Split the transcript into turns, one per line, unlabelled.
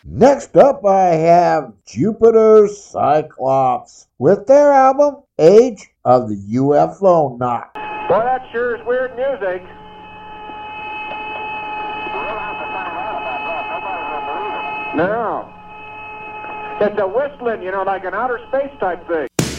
Next up, I have Jupiter Cyclops with their album Age of the UFO Knock.
Boy, that sure is weird music. No. It's a whistling, like an outer space type thing.